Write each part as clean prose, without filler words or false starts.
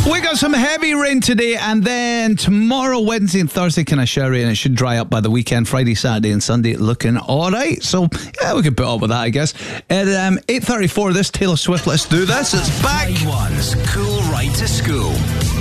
We got some heavy rain today, and then tomorrow, Wednesday and Thursday, kind of showery, and it should dry up by the weekend. Friday, Saturday and Sunday looking alright. So yeah, we could put up with that, I guess. At 8:34, this Taylor Swift, Let's Do This. It's back. One's Cool Ride to School.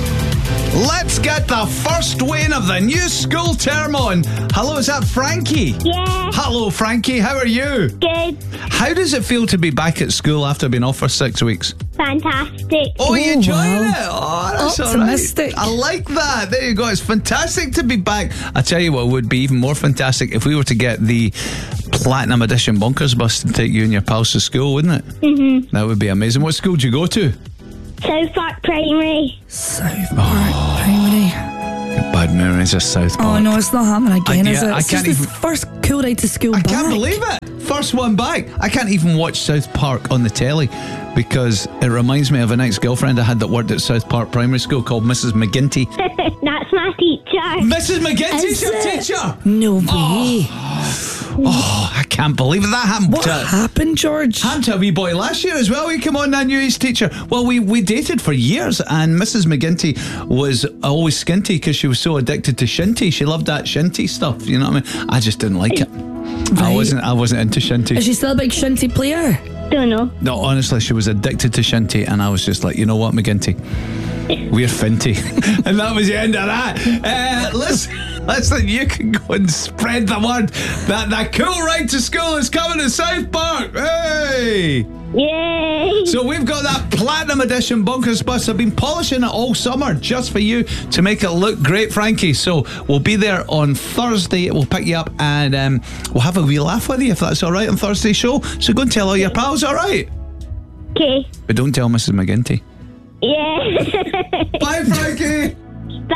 Let's get the first win of the new school term on. Hello, is that Frankie? Yeah. Hello, Frankie. How are you? Good. How does it feel to be back at school after being off for 6 weeks? Fantastic. Oh, you enjoying wow. it? Oh, that's Optimistic. all right. I like that. There you go. It's fantastic to be back. I tell you what would be even more fantastic if we were to get the Platinum Edition Bonkers bus to take you and your pals to school, wouldn't it? Mm-hmm. That would be amazing. What school do you go to? South Park Primary. South Park Primary. Bad memories of South Park. Oh no, it's not happening again, is it? I It's can't just even. the first Cool Ride to School I back. can't believe it. First one back. I can't even watch South Park on the telly because it reminds me of an ex-girlfriend I had that worked at South Park Primary School called Mrs. McGinty. That's my teacher. Mrs. McGinty's Is your it? teacher? No way. Oh, I can't believe it. That happened What happened, George? happened to a wee boy last year as well. He came on, I knew his teacher. Well, we dated for years, and Mrs. McGinty was always skinty because she was so addicted to shinty. She loved that shinty stuff, you know what I mean? I just didn't like it. I wasn't into shinty. Is she still a big shinty player? Don't know. No, honestly, she was addicted to shinty, and I was just like, you know what, McGinty? We're finty. And that was the end of that. Listen, you can go and spread the word that the Cool Ride to School is coming to South Park. Hey! Yay. So we've got that Platinum Edition Bonkers bus. I've been polishing it all summer just for you to make it look great, Frankie. So we'll be there on Thursday. We'll pick you up and we'll have a wee laugh with you if that's all right on Thursday's show. So go and tell all your pals, all right? Okay. But don't tell Mrs. McGinty. Yeah. Bye, Frankie.